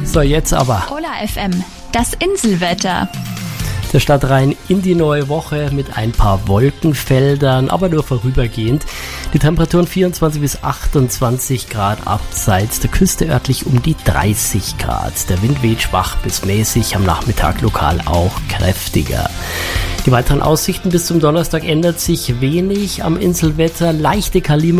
So, jetzt aber. Hola FM, das Inselwetter. Der Start rein in die neue Woche mit ein paar Wolkenfeldern, aber nur vorübergehend. Die Temperaturen 24 bis 28 Grad, abseits der Küste örtlich um die 30 Grad. Der Wind weht schwach bis mäßig, am Nachmittag lokal auch kräftiger. Die weiteren Aussichten bis zum Donnerstag ändert sich wenig am Inselwetter. Leichte